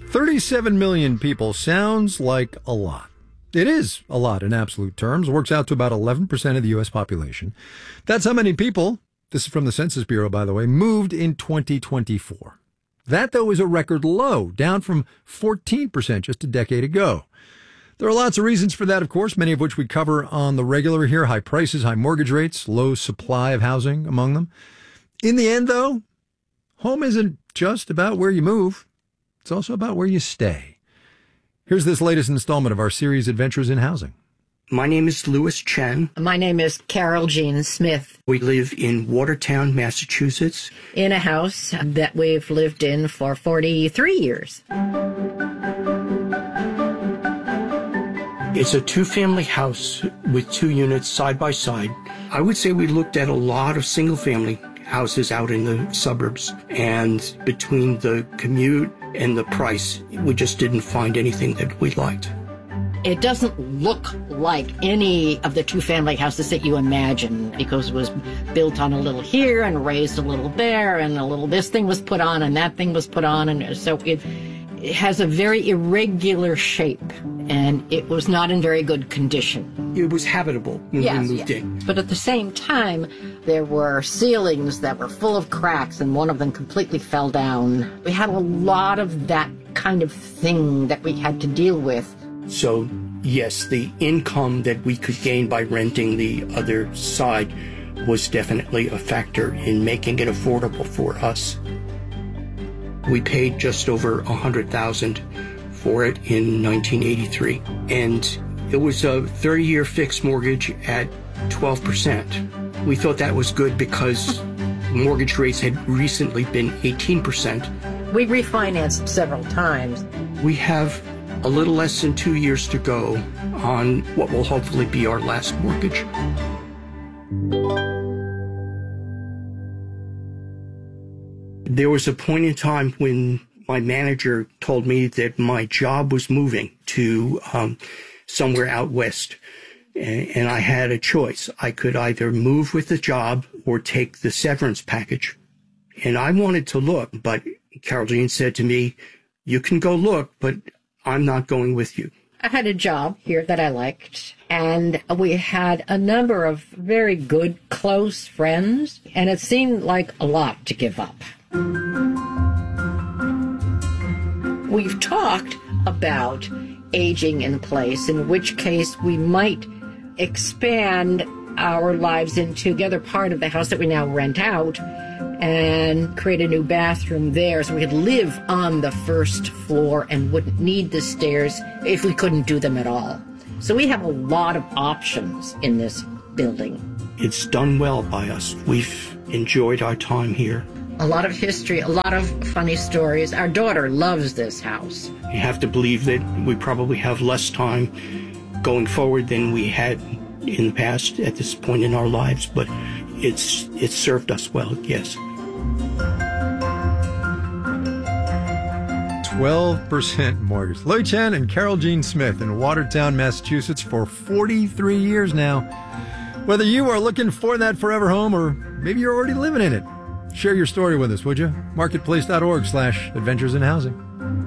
37 million people sounds like a lot. It is a lot in absolute terms. Works out to about 11% of the U.S. population. That's how many people, this is from the Census Bureau, by the way, moved in 2024. That, though, is a record low, down from 14% just a decade ago. There are lots of reasons for that, of course, many of which we cover on the regular here. High prices, high mortgage rates, low supply of housing among them. In the end, though, home isn't just about where you move. It's also about where you stay. Here's this latest installment of our series, Adventures in Housing. My name is Louis Chen. My name is Carol Jean Smith. We live in Watertown, Massachusetts. In a house that we've lived in for 43 years. It's a two-family house with 2 units side by side. I would say we looked at a lot of single-family houses out in the suburbs, and between the commute and the price, we just didn't find anything that we liked. It doesn't look like any of the two-family houses that you imagine, because it was built on a little here and raised a little there, and a little this thing was put on and that thing was put on, and so it has a very irregular shape, and it was not in very good condition. It was habitable when we moved in. But at the same time, there were ceilings that were full of cracks, and one of them completely fell down. We had a lot of that kind of thing that we had to deal with. So, yes, the income that we could gain by renting the other side was definitely a factor in making it affordable for us. We paid just over $100,000 for it in 1983, and it was a 30-year fixed mortgage at 12%. We thought that was good because mortgage rates had recently been 18%. We refinanced several times. We have a little less than 2 years to go on what will hopefully be our last mortgage. There was a point in time when my manager told me that my job was moving to somewhere out west, and I had a choice. I could either move with the job or take the severance package. And I wanted to look, but Carol Jean said to me, "You can go look, but I'm not going with you." I had a job here that I liked, and we had a number of very good, close friends, and it seemed like a lot to give up. We've talked about aging in place, in which case we might expand our lives into the other part of the house that we now rent out and create a new bathroom there so we could live on the first floor and wouldn't need the stairs if we couldn't do them at all. So we have a lot of options in this building. It's done well by us. We've enjoyed our time here. A lot of history, a lot of funny stories. Our daughter loves this house. You have to believe that we probably have less time going forward than we had in the past at this point in our lives, but it's served us well, yes. 12% mortgage. Louis Chen and Carol Jean Smith in Watertown, Massachusetts for 43 years now. Whether you are looking for that forever home or maybe you're already living in it, share your story with us, would you? Marketplace.org/adventures in housing.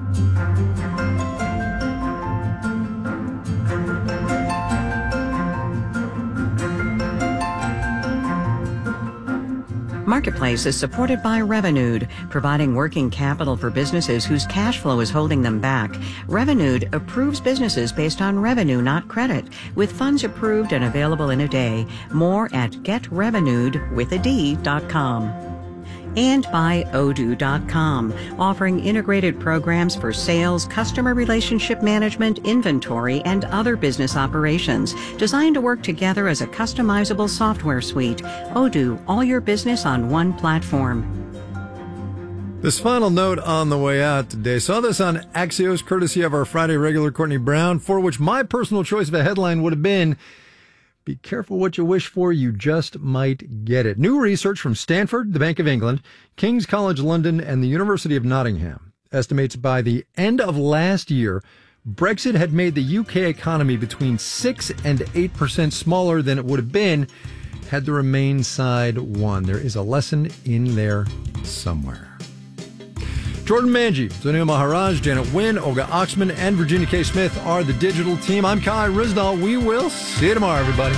Marketplace is supported by Revenued, providing working capital for businesses whose cash flow is holding them back. Revenued approves businesses based on revenue, not credit, with funds approved and available in a day. More at getrevenued.com. And by Odoo.com, offering integrated programs for sales, customer relationship management, inventory, and other business operations, designed to work together as a customizable software suite. Odoo, all your business on one platform. This final note on the way out today. Saw this on Axios, courtesy of our Friday regular Courtney Brown, for which my personal choice of a headline would have been, "Be careful what you wish for, you just might get it." New research from Stanford, the Bank of England, King's College London, and the University of Nottingham estimates by the end of last year, Brexit had made the UK economy between 6 and 8% smaller than it would have been had the Remain side won. There is a lesson in there somewhere. Jordan Manji, Sunil Maharaj, Janet Wynn, Olga Oxman, and Virginia K. Smith are the digital team. I'm Kai Ryssdal. We will see you tomorrow, everybody.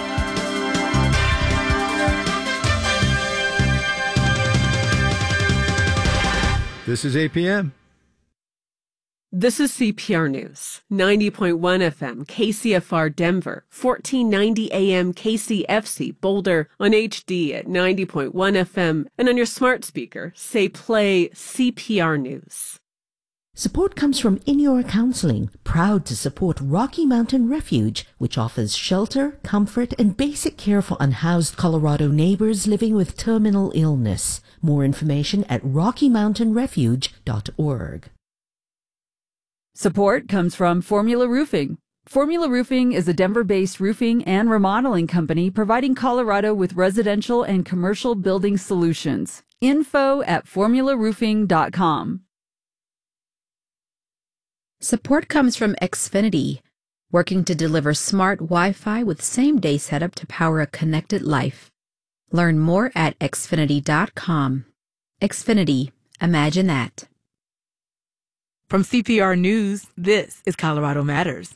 This is APM. This is CPR News, 90.1 FM, KCFR Denver, 1490 AM KCFC Boulder, on HD at 90.1 FM, and on your smart speaker, say play CPR News. Support comes from In Your Counseling, proud to support Rocky Mountain Refuge, which offers shelter, comfort, and basic care for unhoused Colorado neighbors living with terminal illness. More information at rockymountainrefuge.org. Support comes from Formula Roofing. Formula Roofing is a Denver-based roofing and remodeling company providing Colorado with residential and commercial building solutions. Info at formularoofing.com. Support comes from Xfinity, working to deliver smart Wi-Fi with same-day setup to power a connected life. Learn more at xfinity.com. Xfinity, imagine that. From CPR News, this is Colorado Matters.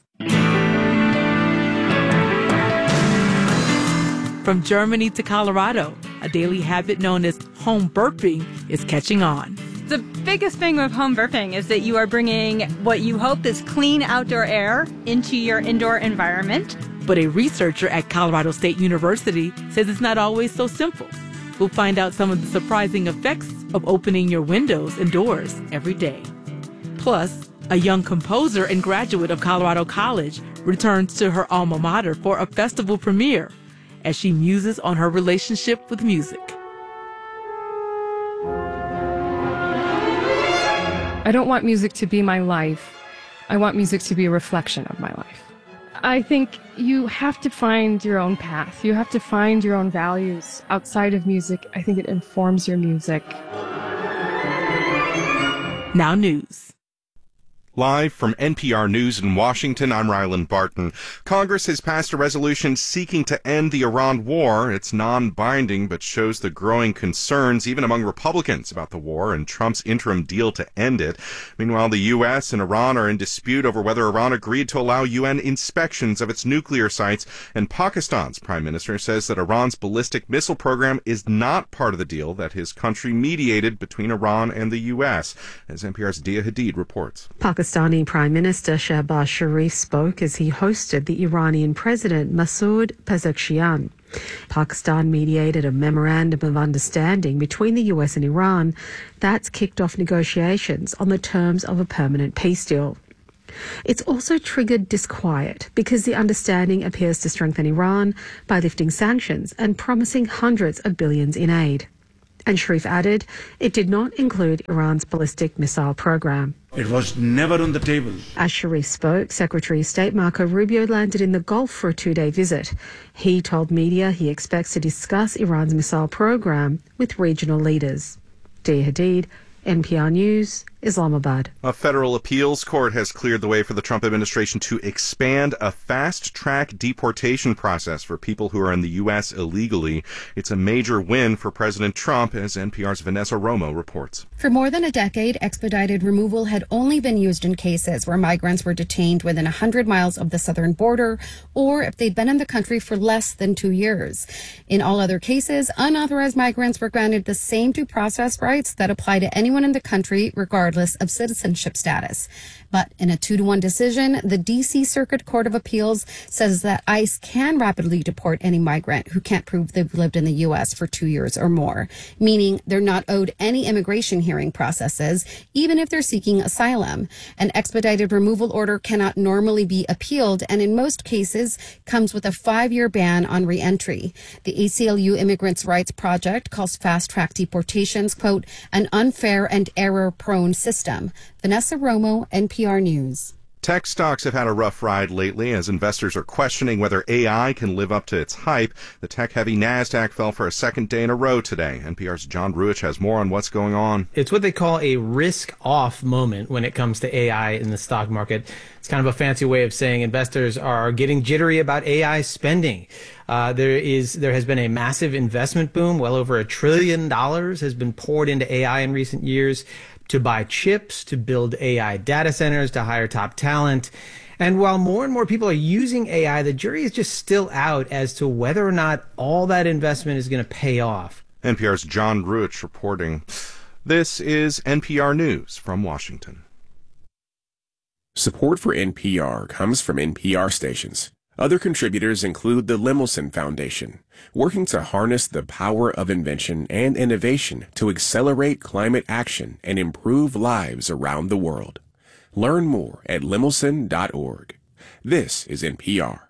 From Germany to Colorado, a daily habit known as home burping is catching on. The biggest thing with home burping is that you are bringing what you hope is clean outdoor air into your indoor environment. But a researcher at Colorado State University says it's not always so simple. We'll find out some of the surprising effects of opening your windows and doors every day. Plus, a young composer and graduate of Colorado College returns to her alma mater for a festival premiere as she muses on her relationship with music. I don't want music to be my life. I want music to be a reflection of my life. I think you have to find your own path. You have to find your own values outside of music. I think it informs your music. Now news. Live from NPR News in Washington, I'm Ryland Barton. Congress has passed a resolution seeking to end the Iran war. It's non-binding, but shows the growing concerns, even among Republicans, about the war and Trump's interim deal to end it. Meanwhile, the U.S. and Iran are in dispute over whether Iran agreed to allow UN inspections of its nuclear sites, and Pakistan's prime minister says that Iran's ballistic missile program is not part of the deal that his country mediated between Iran and the U.S., as NPR's Dia Hadid reports. Pakistani Prime Minister Shehbaz Sharif spoke as he hosted the Iranian President Masoud Pezeshkian. Pakistan mediated a memorandum of understanding between the US and Iran that's kicked off negotiations on the terms of a permanent peace deal. It's also triggered disquiet because the understanding appears to strengthen Iran by lifting sanctions and promising hundreds of billions in aid. And Sharif added it did not include Iran's ballistic missile program. It was never on the table. As Sharif spoke, Secretary of State Marco Rubio landed in the Gulf for a two-day visit. He told media he expects to discuss Iran's missile program with regional leaders. Dia Hadid, NPR News, Islamabad. A federal appeals court has cleared the way for the Trump administration to expand a fast-track deportation process for people who are in the U.S. illegally. It's a major win for President Trump, as NPR's Vanessa Romo reports. For more than a decade, expedited removal had only been used in cases where migrants were detained within 100 miles of the southern border, or if they'd been in the country for less than 2 years. In all other cases, unauthorized migrants were granted the same due process rights that apply to anyone in the country, regardless of citizenship status. But in a 2-1 decision, the D.C. Circuit Court of Appeals says that ICE can rapidly deport any migrant who can't prove they've lived in the U.S. for 2 years or more, meaning they're not owed any immigration hearing processes, even if they're seeking asylum. An expedited removal order cannot normally be appealed, and in most cases comes with a 5-year ban on reentry. The ACLU Immigrants' Rights Project calls fast-track deportations, quote, an unfair and error-prone system. Vanessa Romo, NPR News. Tech stocks have had a rough ride lately as investors are questioning whether AI can live up to its hype. The tech-heavy NASDAQ fell for a second day in a row today. NPR's John Ruich has more on what's going on. It's what they call a risk-off moment when it comes to AI in the stock market. It's kind of a fancy way of saying investors are getting jittery about AI spending. There has been a massive investment boom. Well over $1 trillion has been poured into AI in recent years. to buy chips, to build AI data centers, to hire top talent. And while more and more people are using AI, the jury is just still out as to whether or not all that investment is going to pay off. NPR's John Ruich reporting. This is NPR News from Washington. Support for NPR comes from NPR stations. Other contributors include the Lemelson Foundation, working to harness the power of invention and innovation to accelerate climate action and improve lives around the world. Learn more at lemelson.org. This is NPR.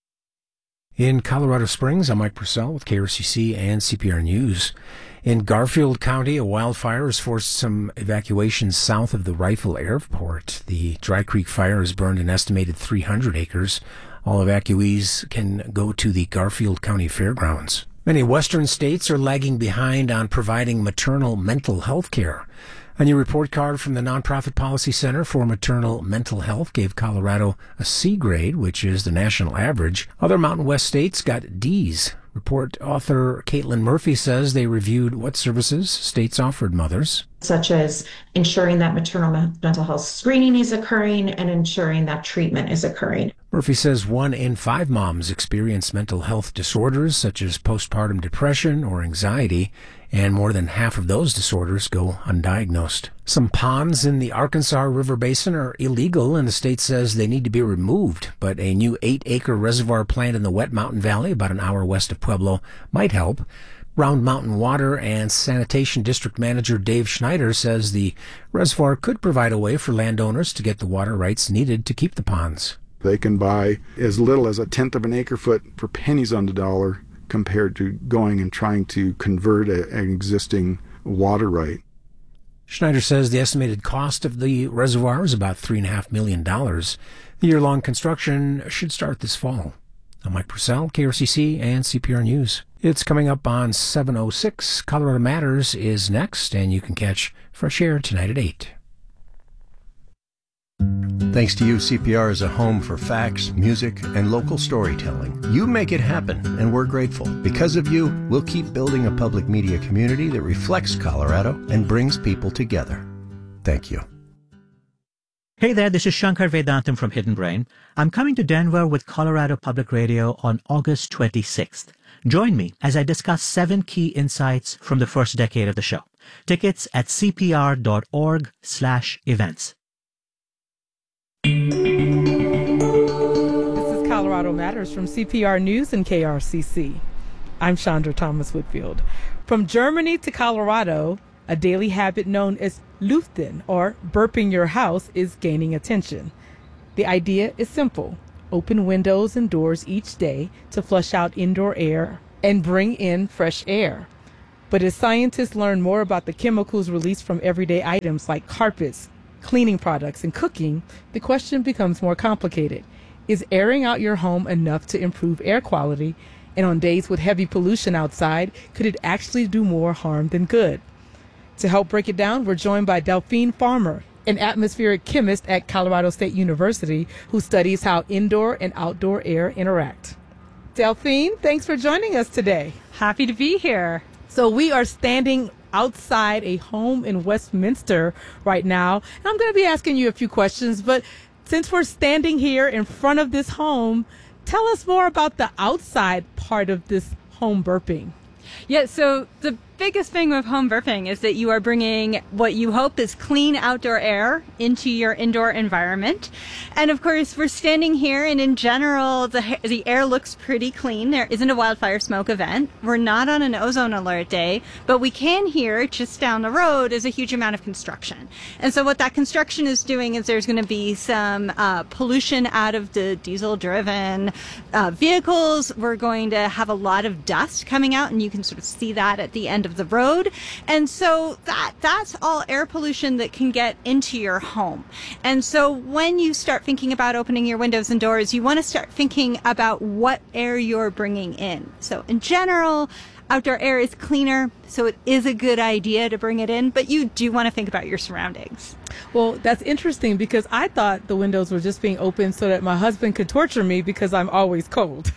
In Colorado Springs, I'm Mike Purcell with KRCC and CPR News. In Garfield County, a wildfire has forced some evacuations south of the Rifle Airport. The Dry Creek Fire has burned an estimated 300 acres. All evacuees can go to the Garfield County Fairgrounds. Many western states are lagging behind on providing maternal mental health care. A new report card from the Nonprofit Policy Center for Maternal Mental Health gave Colorado a C grade, which is the national average. Other Mountain West states got Ds. Report author Caitlin Murphy says they reviewed what services states offered mothers, such as ensuring that maternal mental health screening is occurring and ensuring that treatment is occurring. Murphy says 1 in 5 moms experience mental health disorders such as postpartum depression or anxiety, and more than half of those disorders go undiagnosed. Some ponds in the Arkansas River Basin are illegal, and the state says they need to be removed, but a new 8-acre reservoir plant in the Wet Mountain Valley, about an hour west of Pueblo, might help. Round Mountain Water and Sanitation District Manager Dave Schneider says the reservoir could provide a way for landowners to get the water rights needed to keep the ponds. They can buy as little as 1/10 of an acre foot for pennies on the dollar compared to going and trying to convert an existing water right. Schneider says the estimated cost of the reservoir is about $3.5 million. The year-long construction should start this fall. I'm Mike Purcell, KRCC and CPR News. It's coming up on 7:06. Colorado Matters is next, and you can catch Fresh Air tonight at 8. Thanks to you, CPR is a home for facts, music, and local storytelling. You make it happen, and we're grateful. Because of you, we'll keep building a public media community that reflects Colorado and brings people together. Thank you. Hey there, this is Shankar Vedantam from Hidden Brain. I'm coming to Denver with Colorado Public Radio on August 26th. Join me as I discuss 7 key insights from the first decade of the show. Tickets at cpr.org/events. This is Colorado Matters from CPR News and KRCC. I'm Chandra Thomas Whitfield. From Germany to Colorado, a daily habit known as Lüften, or burping your house, is gaining attention. The idea is simple. Open windows and doors each day to flush out indoor air and bring in fresh air. But as scientists learn more about the chemicals released from everyday items like carpets, cleaning products, and cooking, the question becomes more complicated. Is airing out your home enough to improve air quality? And on days with heavy pollution outside, could it actually do more harm than good? To help break it down, we're joined by Delphine Farmer, an atmospheric chemist at Colorado State University who studies how indoor and outdoor air interact. Delphine, thanks for joining us today. Happy to be here. So we are standing outside a home in Westminster right now. And I'm going to be asking you a few questions, but since we're standing here in front of this home, tell us more about the outside part of this home burping. Yeah, so the biggest thing with home burping is that you are bringing what you hope is clean outdoor air into your indoor environment. And of course, we're standing here, and in general, the air looks pretty clean. There isn't a wildfire smoke event. We're not on an ozone alert day, but we can hear just down the road is a huge amount of construction. And so what that construction is doing is there's going to be some pollution out of the diesel-driven vehicles. We're going to have a lot of dust coming out, and you can sort of see that at the end of the road. And so that's all air pollution that can get into your home. And so when you start thinking about opening your windows and doors, you want to start thinking about what air you're bringing in. So in general, outdoor air is cleaner, so it is a good idea to bring it in, but you do want to think about your surroundings. Well, that's interesting because I thought the windows were just being opened so that my husband could torture me because I'm always cold.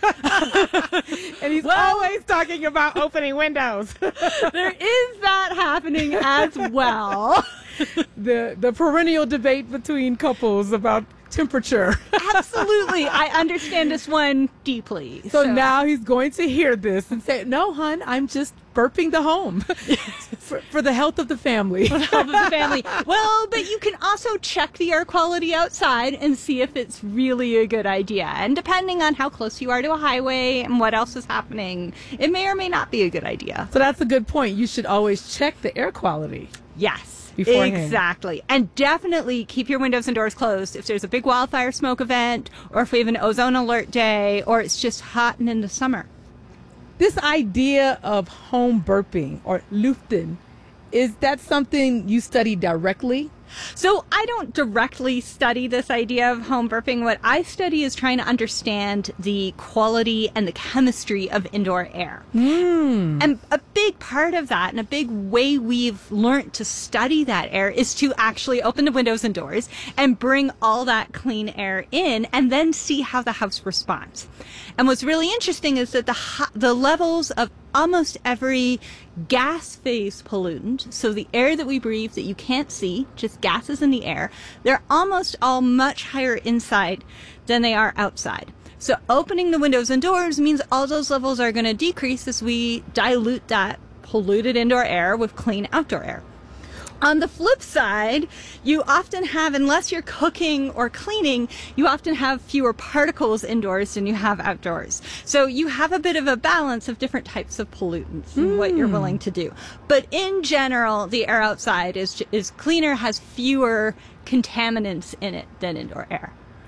And he's always talking about opening windows. There is that happening as well. the perennial debate between couples about temperature. Absolutely. I understand this one deeply. So now he's going to hear this and say, no, hon, I'm just burping the home for the health of the family. For the health of the family. Well, but you can also check the air quality outside and see if it's really a good idea. And depending on how close you are to a highway and what else is happening, it may or may not be a good idea. So that's a good point. You should always check the air quality. Yes. Beforehand. Exactly. And definitely keep your windows and doors closed if there's a big wildfire smoke event, or if we have an ozone alert day, or it's just hot and in the summer. This idea of home burping or luften, is that something you study directly? So I don't directly study this idea of home burping. What I study is trying to understand the quality and the chemistry of indoor air. And a big part of that, and a big way we've learned to study that air, is to actually open the windows and doors and bring all that clean air in and then see how the house responds. And what's really interesting is that the levels of almost every gas phase pollutant, so the air that we breathe that you can't see, just gases in the air, they're almost all much higher inside than they are outside. So opening the windows and doors means all those levels are going to decrease as we dilute that polluted indoor air with clean outdoor air. On the flip side, you often have, unless you're cooking or cleaning, you often have fewer particles indoors than you have outdoors. So you have a bit of a balance of different types of pollutants and what you're willing to do. But in general, the air outside is cleaner, has fewer contaminants in it than indoor air.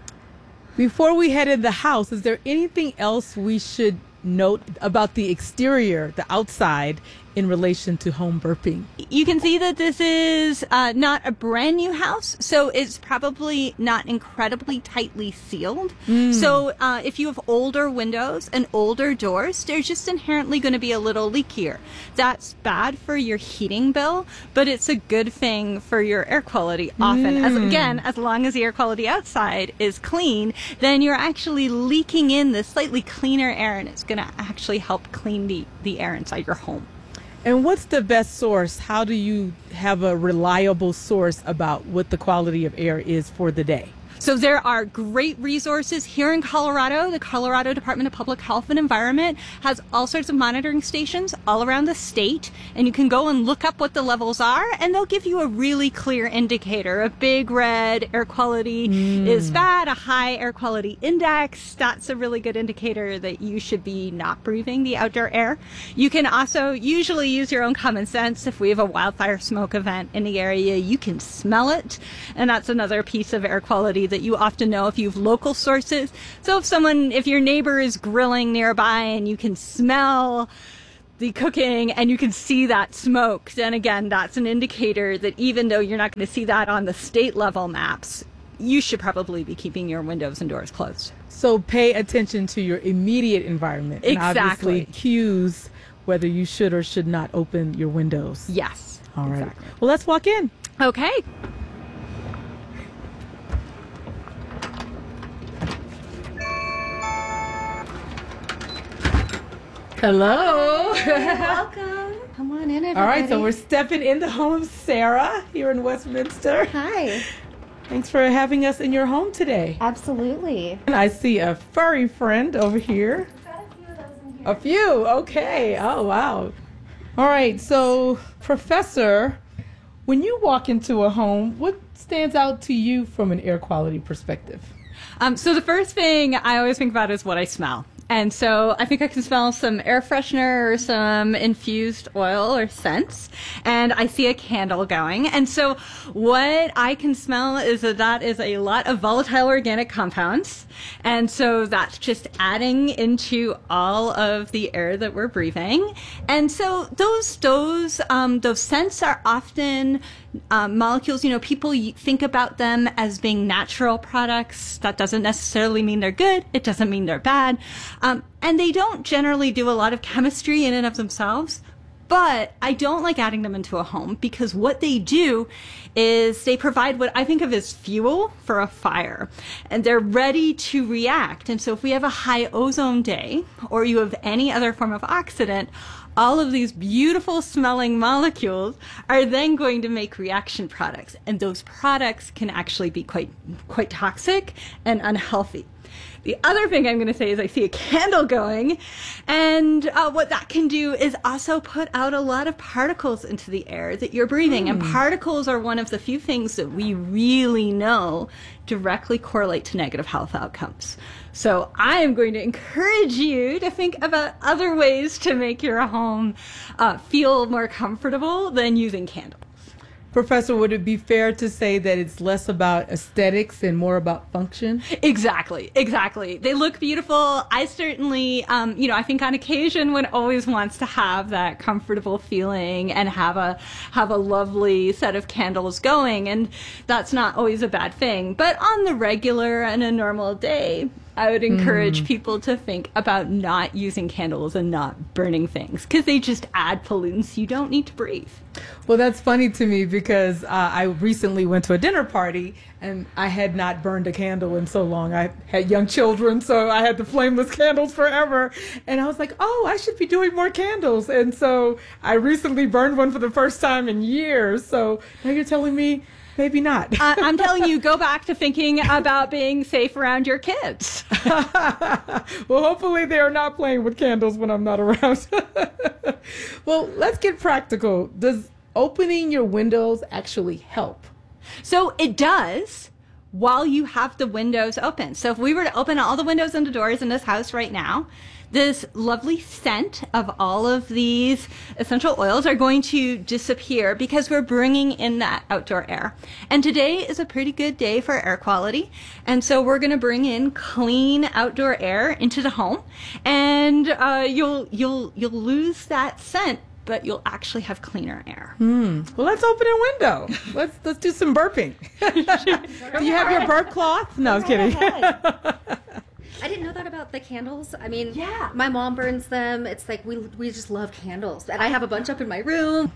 Before we head in the house, is there anything else we should note about the exterior, the outside, in relation to home burping? You can see that this is not a brand new house, so it's probably not incredibly tightly sealed. So if you have older windows and older doors, they're just inherently going to be a little leakier. That's bad for your heating bill, but it's a good thing for your air quality often. As long as the air quality outside is clean, then you're actually leaking in this slightly cleaner air, and it's going to actually help clean the air inside your home. And what's the best source? How do you have a reliable source about what the quality of air is for the day? So there are great resources here in Colorado. The Colorado Department of Public Health and Environment has all sorts of monitoring stations all around the state, and you can go and look up what the levels are, and they'll give you a really clear indicator. A big red air quality is bad, a high air quality index, that's a really good indicator that you should be not breathing the outdoor air. You can also usually use your own common sense. If we have a wildfire smoke event in the area, you can smell it, and that's another piece of air quality that you often know if you have local sources. So if your neighbor is grilling nearby and you can smell the cooking and you can see that smoke, then again, that's an indicator that even though you're not going to see that on the state level maps, you should probably be keeping your windows and doors closed. So pay attention to your immediate environment. And exactly. Obviously cues whether you should or should not open your windows. Yes. All right. Exactly. Well, let's walk in. Okay. Hello. Welcome. Come on in, everybody. All right, so we're stepping in the home of Sarah here in Westminster. Hi. Thanks for having us in your home today. Absolutely. And I see a furry friend over here. We've got a few of those in here. A few? Okay. Oh, wow. All right, so Professor, when you walk into a home, what stands out to you from an air quality perspective? So the first thing I always think about is what I smell. And so I think I can smell some air freshener or some infused oil or scents. And I see a candle going. And so what I can smell is that is a lot of volatile organic compounds. And so that's just adding into all of the air that we're breathing. And so those scents are often molecules, people think about them as being natural products. That doesn't necessarily mean they're good. It doesn't mean they're bad. And they don't generally do a lot of chemistry in and of themselves. But I don't like adding them into a home because what they do is they provide what I think of as fuel for a fire. And they're ready to react. And so if we have a high ozone day or you have any other form of oxidant, all of these beautiful smelling molecules are then going to make reaction products. And those products can actually be quite toxic and unhealthy. The other thing I'm going to say is I see a candle going, and what that can do is also put out a lot of particles into the air that you're breathing. And particles are one of the few things that we really know directly correlate to negative health outcomes. So I am going to encourage you to think about other ways to make your home feel more comfortable than using candles. Professor, would it be fair to say that it's less about aesthetics and more about function? Exactly. They look beautiful. I certainly, I think on occasion one always wants to have that comfortable feeling and have a lovely set of candles going, and that's not always a bad thing. But on the regular and a normal day, I would encourage people to think about not using candles and not burning things, because they just add pollutants you don't need to breathe. Well, that's funny to me because I recently went to a dinner party and I had not burned a candle in so long. I had young children, so I had the flameless candles forever. And I was like, oh, I should be doing more candles. And so I recently burned one for the first time in years. So now you're telling me maybe not. I'm telling you, go back to thinking about being safe around your kids. Well, hopefully they are not playing with candles when I'm not around. Well, let's get practical. Does opening your windows actually help? So it does while you have the windows open. So if we were to open all the windows and the doors in this house right now, this lovely scent of all of these essential oils are going to disappear because we're bringing in that outdoor air. And today is a pretty good day for air quality. And so we're going to bring in clean outdoor air into the home, and you'll lose that scent, but you'll actually have cleaner air. Well, let's open a window. Let's do some burping. Do you have your burp cloth? No, I was kidding. I didn't know that about the candles. I mean, yeah, my mom burns them. It's like we just love candles. And I have a bunch up in my room.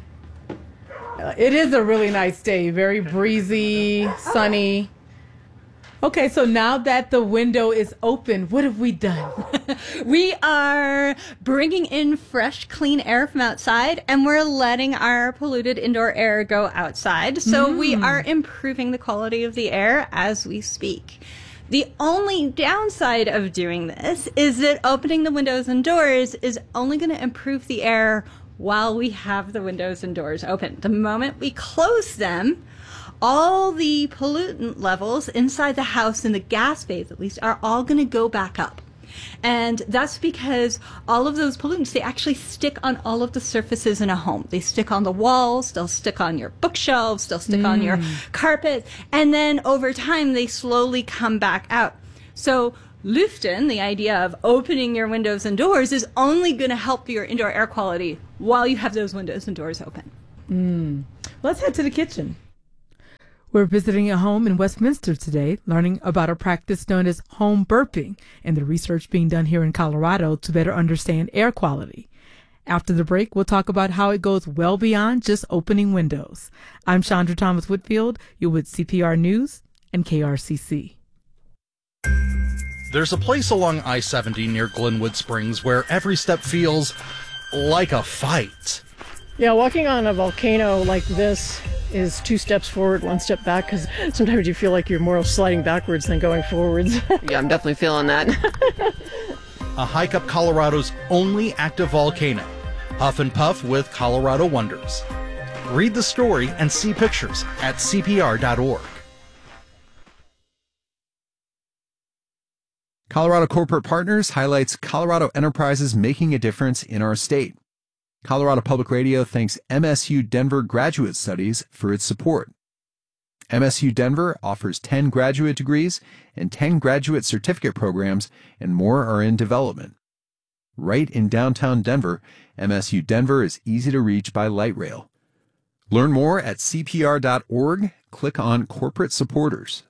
It is a really nice day. Very breezy, sunny. Okay, so now that the window is open, what have we done? We are bringing in fresh, clean air from outside, and we're letting our polluted indoor air go outside. So we are improving the quality of the air as we speak. The only downside of doing this is that opening the windows and doors is only going to improve the air while we have the windows and doors open. The moment we close them, all the pollutant levels inside the house in the gas phase, at least, are all going to go back up. And that's because all of those pollutants, they actually stick on all of the surfaces in a home. They stick on the walls, they'll stick on your bookshelves, they'll stick on your carpet, and then over time they slowly come back out. So Luften, the idea of opening your windows and doors, is only going to help your indoor air quality while you have those windows and doors open. Let's head to the kitchen. We're visiting a home in Westminster today, learning about a practice known as home burping and the research being done here in Colorado to better understand air quality. After the break, we'll talk about how it goes well beyond just opening windows. I'm Chandra Thomas Whitfield. You're with CPR News and KRCC. There's a place along I-70 near Glenwood Springs where every step feels like a fight. Yeah, walking on a volcano like this is 2 steps forward, 1 step back, because sometimes you feel like you're more sliding backwards than going forwards. Yeah, I'm definitely feeling that. A hike up Colorado's only active volcano, Huff and Puff with Colorado Wonders. Read the story and see pictures at CPR.org. Colorado Corporate Partners highlights Colorado enterprises making a difference in our state. Colorado Public Radio thanks MSU Denver Graduate Studies for its support. MSU Denver offers 10 graduate degrees and 10 graduate certificate programs, and more are in development. Right in downtown Denver, MSU Denver is easy to reach by light rail. Learn more at CPR.org. Click on Corporate Supporters.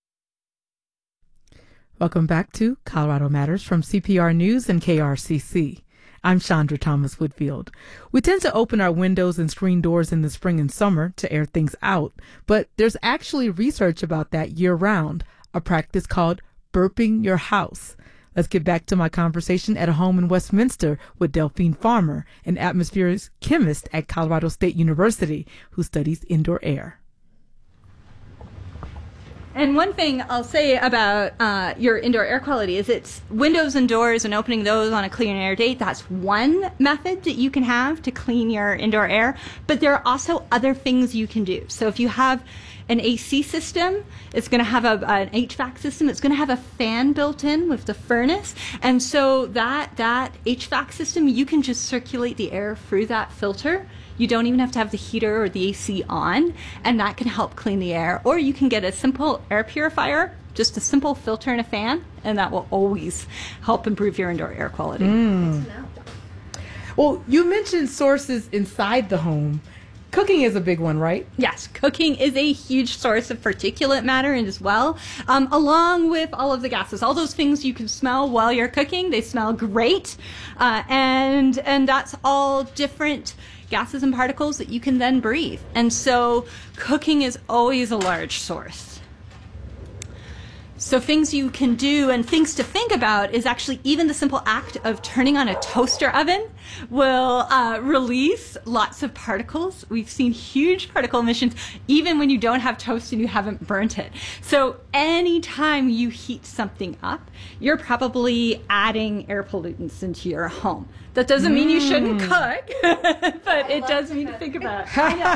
Welcome back to Colorado Matters from CPR News and KRCC. I'm Chandra Thomas Whitfield. We tend to open our windows and screen doors in the spring and summer to air things out, but there's actually research about that year-round, a practice called burping your house. Let's get back to my conversation at a home in Westminster with Delphine Farmer, an atmospherics chemist at Colorado State University who studies indoor air. And one thing I'll say about your indoor air quality is it's windows and doors and opening those on a clean air day. That's one method that you can have to clean your indoor air. But there are also other things you can do. So if you have an AC system, it's going to have an HVAC system. It's going to have a fan built in with the furnace. And so that HVAC system, you can just circulate the air through that filter. You don't even have to have the heater or the AC on, and that can help clean the air. Or you can get a simple air purifier, just a simple filter and a fan, and that will always help improve your indoor air quality. Well, you mentioned sources inside the home. Cooking is a big one, right? Yes, cooking is a huge source of particulate matter as well, along with all of the gases. All those things you can smell while you're cooking, they smell great, and that's all different gases and particles that you can then breathe. And so cooking is always a large source. So things you can do and things to think about is actually even the simple act of turning on a toaster oven will release lots of particles. We've seen huge particle emissions even when you don't have toast and you haven't burnt it. So anytime you heat something up, you're probably adding air pollutants into your home. That doesn't mean you shouldn't cook, but it does mean to think about.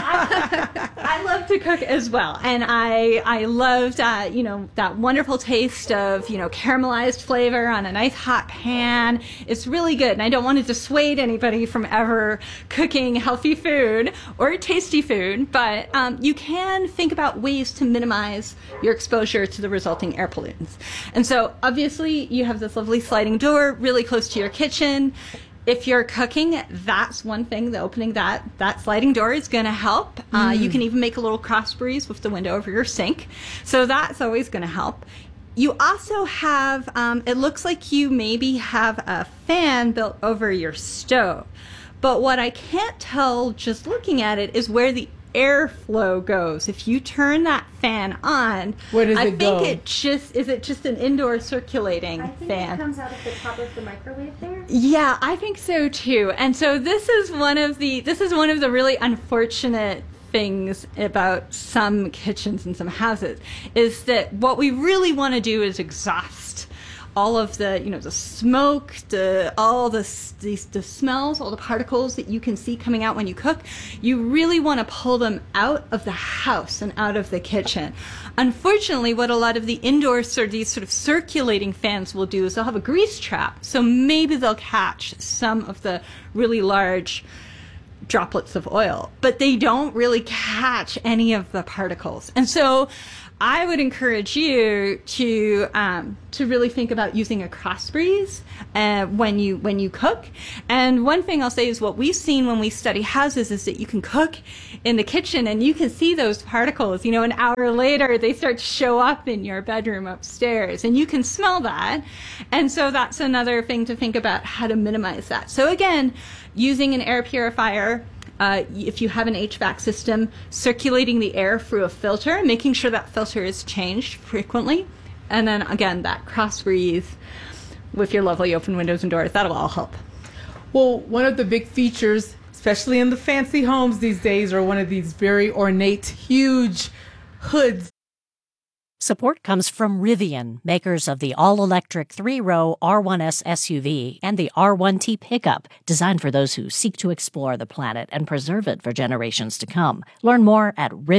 I love to cook as well, and I loved that wonderful taste of caramelized flavor on a nice hot pan. It's really good, and I don't want to dissuade anybody from ever cooking healthy food or tasty food, but you can think about ways to minimize your exposure to the resulting air pollutants. And so obviously you have this lovely sliding door really close to your kitchen. If you're cooking, that's one thing. The opening that sliding door is going to help. You can even make a little cross breeze with the window over your sink. So that's always going to help. You also have, it looks like you maybe have a fan built over your stove. But what I can't tell just looking at it is where the airflow goes. If you turn that fan on, where does it go? Is it just an indoor circulating fan? I think it comes out of the top of the microwave there. Yeah, I think so too. And so this is one of the really unfortunate things about some kitchens and some houses is that what we really want to do is exhaust all of the the smoke, all the smells, all the particles that you can see coming out when you cook. You really want to pull them out of the house and out of the kitchen. Unfortunately, what a lot of the indoors or these sort of circulating fans will do is they'll have a grease trap. So maybe they'll catch some of the really large droplets of oil, but they don't really catch any of the particles. And so I would encourage you to really think about using a cross breeze when you cook. And one thing I'll say is what we've seen when we study houses is that you can cook in the kitchen and you can see those particles. An hour later they start to show up in your bedroom upstairs, and you can smell that. And so that's another thing to think about, how to minimize that. So again, using an air purifier. If you have an HVAC system, circulating the air through a filter, making sure that filter is changed frequently. And then again, that cross breathe with your lovely open windows and doors, that'll all help. Well, one of the big features, especially in the fancy homes these days, are one of these very ornate, huge hoods. Support comes from Rivian, makers of the all-electric 3-row R1S SUV and the R1T pickup, designed for those who seek to explore the planet and preserve it for generations to come. Learn more at Rivian.